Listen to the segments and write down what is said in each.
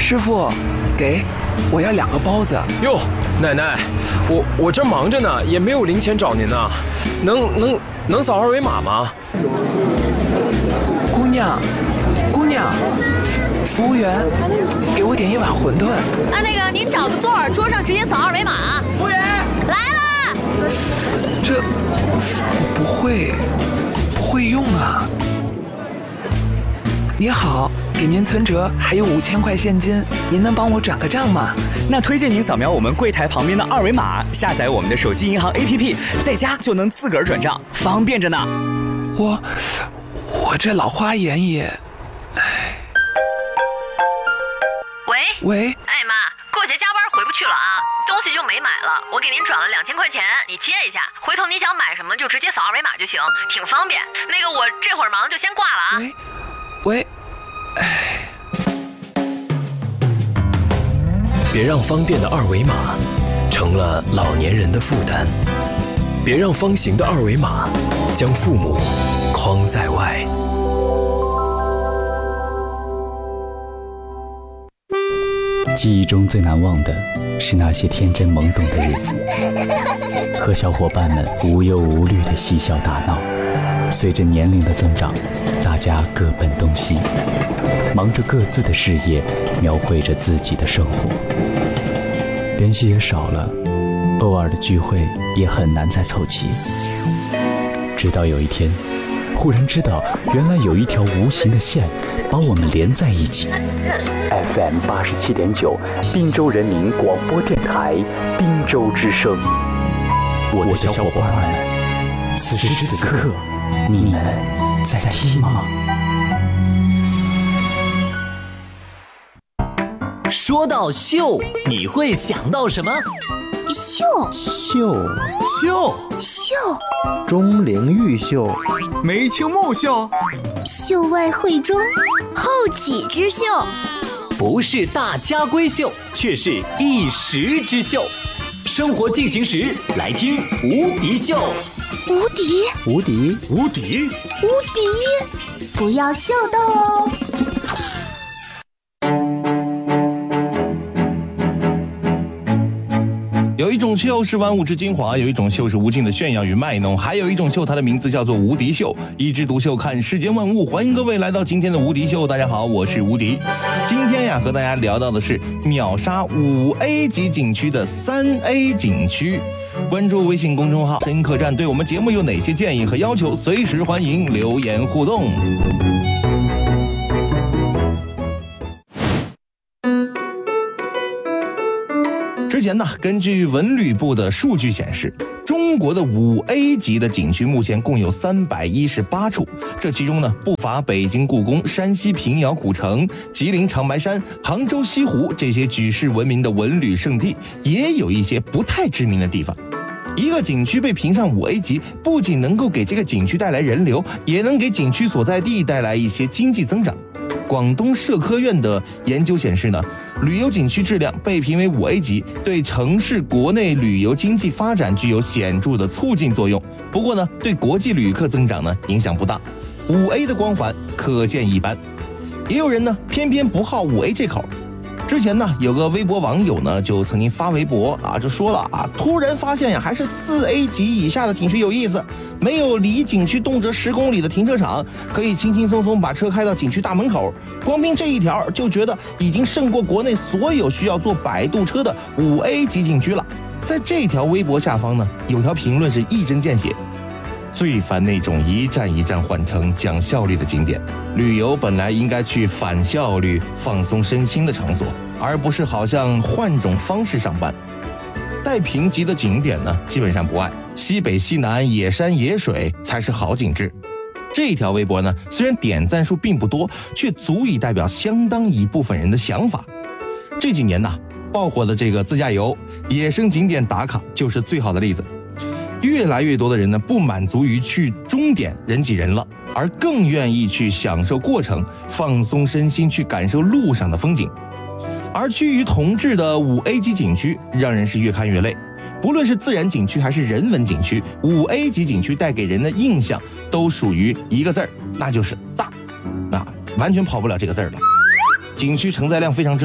师傅，给，我要2个包子。 哟，奶奶，我这忙着呢，也没有零钱找您呢，能扫2维码吗？ 姑娘，服务员，给我点1碗馄饨。 啊，那个您找个座儿，桌上直接扫2维码。 服务员来了。 这不会用啊。您好，给您存折还有5000块现金，您能帮我转个账吗？ 那推荐您扫描我们柜台旁边的2维码，下载我们的手机银行 APP， 在家就能自个儿转账，方便着呢。 我这老花眼也，喂， 哎妈，过节加班回不去了啊，东西就没买了，我给您转了2000块钱，你接一下，回头你想买什么就直接扫2维码就行，挺方便。那个我这会儿忙就先挂了啊。 喂， 别让方便的2维码成了老年人的负担，别让方形的2维码将父母框在外。 记忆中最难忘的是那些天真懵懂的日子，和小伙伴们无忧无虑的嬉笑打闹。随着年龄的增长，大家各奔东西，忙着各自的事业，描绘着自己的生活，联系也少了，偶尔的聚会也很难再凑齐。直到有一天，忽然知道原来有一条无形的线把我们连在一起。FM 87.9，滨州人民广播电台，滨州之声。我的小伙伴们，此时此刻，你们在听吗？ 说到秀，你会想到什么？ 秀，钟灵毓秀， 梅清木秀， 秀外慧中，后起之秀。 不是大家闺秀，却是一时之秀。生活进行时，来听无敌秀。 无敌， 不要秀逗哦。 有一种秀是万物之精华，有一种秀是无尽的炫耀与卖弄，还有一种秀，它的名字叫做无敌秀。一枝独秀，看世间万物。欢迎各位来到今天的无敌秀。大家好，我是无敌。今天呀，和大家聊到的是秒杀5A 级景区的3A 景区。关注微信公众号深客栈，对我们节目有哪些建议和要求，随时欢迎留言互动。之前呢，根据文旅部的数据显示，中国的5A 级的景区目前共有318处，这其中呢不乏北京故宫、山西平遥古城、吉林长白山、杭州西湖这些举世闻名的文旅胜地，也有一些不太知名的地方。一个景区被评上5A 级，不仅能够给这个景区带来人流，也能给景区所在地带来一些经济增长。广东社科院的研究显示呢，旅游景区质量被评为5A 级，对城市国内旅游经济发展具有显著的促进作用。不过呢，对国际旅客增长呢影响不大。5A 的光环可见一斑。也有人呢偏偏不好5A 这口。之前呢，有个微博网友呢就曾经发微博就说了突然发现还是4A 级以下的景区有意思，没有离景区动辄10公里的停车场，可以轻轻松松把车开到景区大门口，光凭这一条就觉得已经胜过国内所有需要坐摆渡车的5A 级景区了。在这条微博下方呢，有条评论是一针见血。最烦那种一站一站换乘讲效率的景点，旅游本来应该去反效率放松身心的场所，而不是好像换种方式上班。带评级的景点呢，基本上不爱，西北西南野山野水才是好景致。这条微博呢，虽然点赞数并不多，却足以代表相当一部分人的想法。这几年呢，爆火的这个自驾游、野生景点打卡就是最好的例子。越来越多的人呢，不满足于去终点人挤人了，而更愿意去享受过程，放松身心，去感受路上的风景。而趋于同质的5A 级景区，让人是越看越累。不论是自然景区还是人文景区，5A 级景区带给人的印象都属于一个字儿，那就是大完全跑不了这个字儿了。景区承载量非常之大，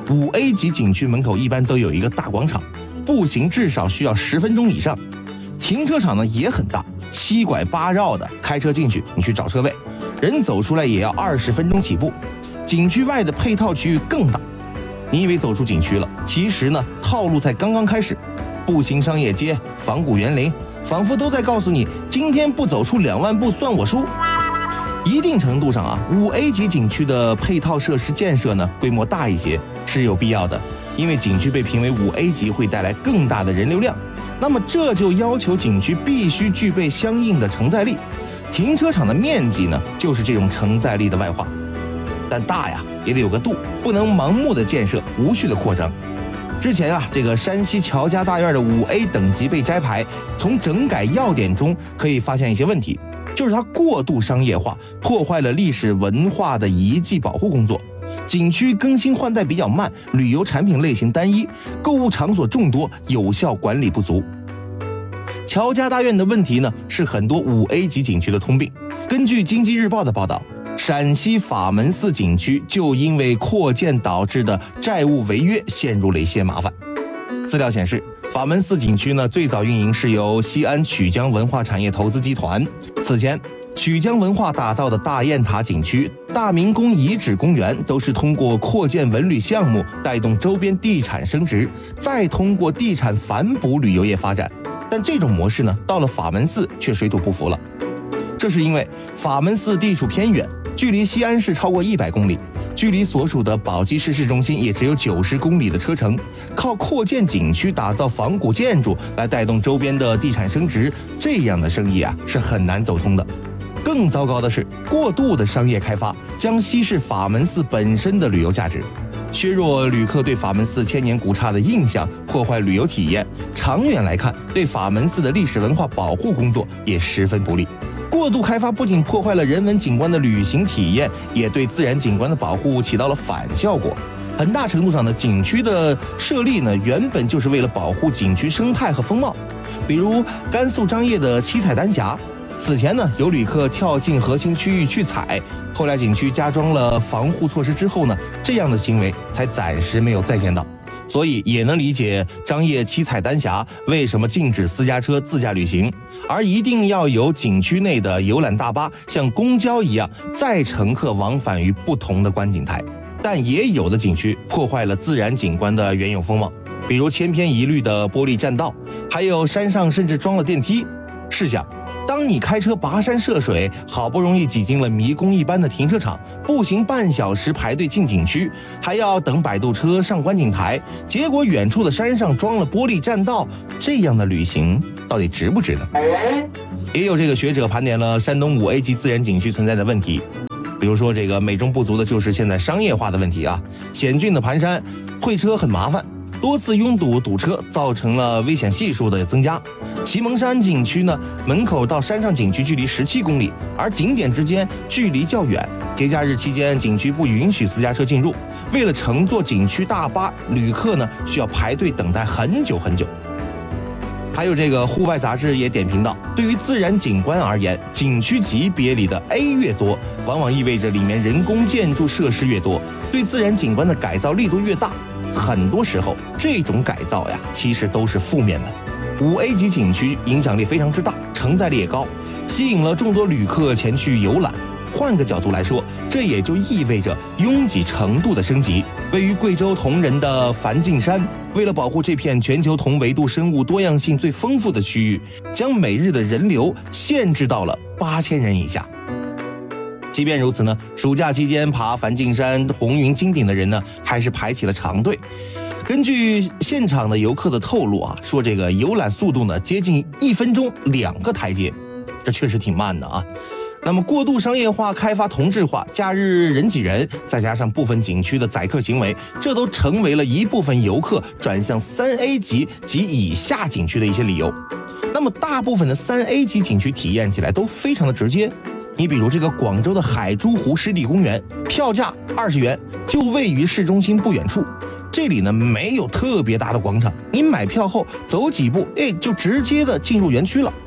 5A 级景区门口一般都有一个大广场，步行至少需要10分钟以上。停车场呢也很大，7拐8绕的，开车进去你去找车位，人走出来也要20分钟起步。景区外的配套区域更大，你以为走出景区了，其实呢套路才刚刚开始。步行商业街、仿古园林，仿佛都在告诉你，今天不走出2万步算我输。一定程度上啊，5A 级景区的配套设施建设呢规模大一些是有必要的，因为景区被评为5A 级会带来更大的人流量，那么这就要求景区必须具备相应的承载力。停车场的面积呢就是这种承载力的外化，但大呀也得有个度，不能盲目的建设，无序的扩张。之前啊，这个山西乔家大院的5A 等级被摘牌，从整改要点中可以发现一些问题，就是它过度商业化，破坏了历史文化的遗迹保护工作。景区更新换代比较慢，旅游产品类型单一，购物场所众多，有效管理不足。乔家大院的问题呢，是很多5A 级景区的通病。根据经济日报的报道，陕西法门寺景区就因为扩建导致的债务违约陷入了一些麻烦。资料显示，法门寺景区呢最早运营是由西安曲江文化产业投资集团。此前，曲江文化打造的大雁塔景区、大明宫遗址公园都是通过扩建文旅项目带动周边地产升值，再通过地产反哺旅游业发展。但这种模式呢，到了法门寺却水土不服了。这是因为法门寺地处偏远，距离西安市超过100公里，距离所属的宝鸡市市中心也只有90公里的车程，靠扩建景区打造仿古建筑来带动周边的地产升值，这样的生意啊是很难走通的。更糟糕的是，过度的商业开发将稀释法门寺本身的旅游价值，削弱旅客对法门寺千年古刹的印象，破坏旅游体验。长远来看，对法门寺的历史文化保护工作也十分不利。过度开发不仅破坏了人文景观的旅行体验，也对自然景观的保护起到了反效果。很大程度上呢，景区的设立呢，原本就是为了保护景区生态和风貌。比如甘肃张掖的七彩丹霞，此前呢，有旅客跳进核心区域去采，后来景区加装了防护措施之后呢，这样的行为才暂时没有再见到。所以也能理解张掖七彩丹霞为什么禁止私家车自驾旅行，而一定要有景区内的游览大巴像公交一样载乘客往返于不同的观景台。但也有的景区破坏了自然景观的原有风貌，比如千篇一律的玻璃栈道，还有山上甚至装了电梯。试想，当你开车跋山涉水，好不容易挤进了迷宫一般的停车场，步行半小时排队进景区，还要等摆渡车上观景台，结果远处的山上装了玻璃栈道，这样的旅行到底值不值呢？也有这个学者盘点了山东5A 级自然景区存在的问题，比如说这个美中不足的就是现在商业化的问题啊，险峻的盘山，会车很麻烦，多次拥堵堵车造成了危险系数的增加。祁蒙山景区呢，门口到山上景区距离17公里，而景点之间距离较远，节假日期间景区不允许私家车进入，为了乘坐景区大巴，旅客呢需要排队等待很久很久。还有这个户外杂志也点评到，对于自然景观而言，景区级别里的 A 越多，往往意味着里面人工建筑设施越多，对自然景观的改造力度越大。很多时候这种改造呀，其实都是负面的。5A 级景区影响力非常之大，承载力也高，吸引了众多旅客前去游览。换个角度来说，这也就意味着拥挤程度的升级。位于贵州铜仁的梵净山，为了保护这片全球同维度生物多样性最丰富的区域，将每日的人流限制到了8000人以下。即便如此呢，暑假期间爬梵净山红云金顶的人呢，还是排起了长队。根据现场的游客的透露啊，说这个游览速度呢接近1分钟2个台阶，这确实挺慢的啊。那么过度商业化、开发同质化、假日人挤人，再加上部分景区的宰客行为，这都成为了一部分游客转向3A 级及以下景区的一些理由。那么大部分的3A 级景区体验起来都非常的直接。你比如这个广州的海珠湖湿地公园，票价20元，就位于市中心不远处。这里呢没有特别大的广场，你买票后走几步，就直接的进入园区了。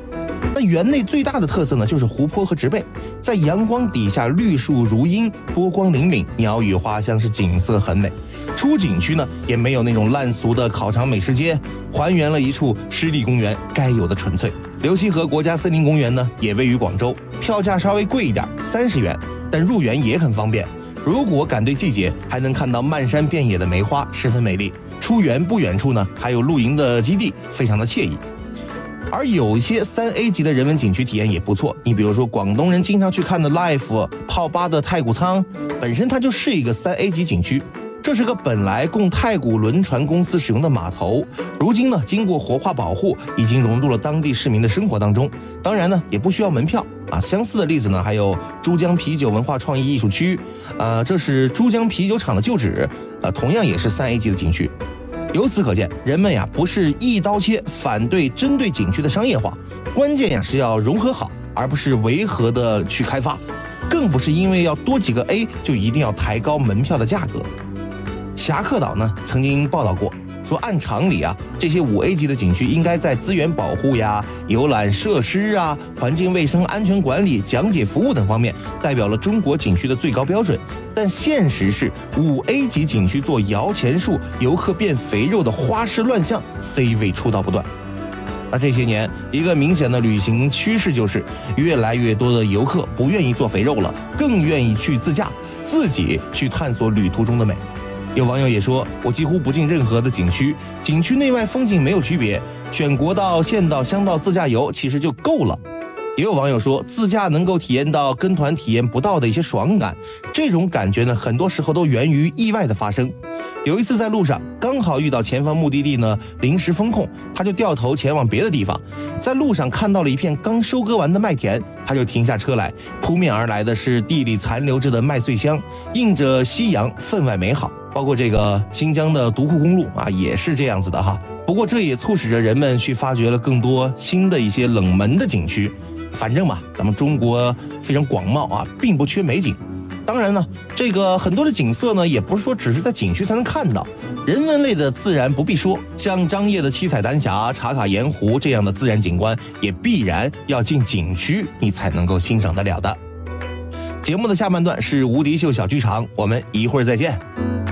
那园内最大的特色呢，就是湖泊和植被，在阳光底下绿树如茵，波光粼粼，鸟语花香，是景色很美。出景区呢，也没有那种烂俗的烤肠美食街，还原了一处湿地公园该有的纯粹。流溪河国家森林公园呢，也位于广州，票价稍微贵一点，30元，但入园也很方便。如果赶对季节，还能看到漫山遍野的梅花，十分美丽。出园不远处呢，还有露营的基地，非常的惬意。而有一些3A 级的人文景区体验也不错，你比如说广东人经常去看的 Life 泡吧的太古仓，本身它就是一个3A 级景区。这是个本来供太古轮船公司使用的码头，如今呢经过活化保护，已经融入了当地市民的生活当中。当然呢也不需要门票啊。相似的例子呢还有珠江啤酒文化创意艺术区，这是珠江啤酒厂的旧址，同样也是3A 级的景区。由此可见，人们呀不是一刀切反对针对景区的商业化，关键呀是要融合好，而不是违和的去开发，更不是因为要多几个 A 就一定要抬高门票的价格。侠客岛呢曾经报道过，说按常理啊，这些5A 级的景区应该在资源保护呀、游览设施啊、环境卫生安全管理、讲解服务等方面代表了中国景区的最高标准。但现实是5A 级景区做摇钱树、游客变肥肉的花式乱象 C 位出道不断。那这些年一个明显的旅行趋势就是越来越多的游客不愿意做肥肉了，更愿意去自驾，自己去探索旅途中的美。有网友也说，我几乎不进任何的景区，景区内外风景没有区别，选国道、县道、乡道自驾游其实就够了。也有网友说，自驾能够体验到跟团体验不到的一些爽感，这种感觉呢，很多时候都源于意外的发生。有一次在路上刚好遇到前方目的地呢临时封控，他就掉头前往别的地方，在路上看到了一片刚收割完的麦田，他就停下车来，扑面而来的是地里残留着的麦穗香，映着夕阳，分外美好。包括这个新疆的独库公路啊，也是这样子的哈。不过这也促使着人们去发掘了更多新的一些冷门的景区。反正嘛，咱们中国非常广袤啊，并不缺美景。当然呢，这个很多的景色呢，也不是说只是在景区才能看到，人文类的自然不必说，像张掖的七彩丹霞、茶卡盐湖这样的自然景观，也必然要进景区你才能够欣赏得了的。节目的下半段是无敌秀小剧场，我们一会儿再见。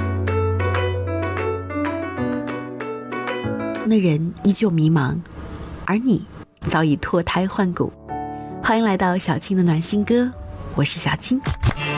那人依旧迷茫，而你早已脱胎换骨。欢迎来到小青的暖心歌，我是小青。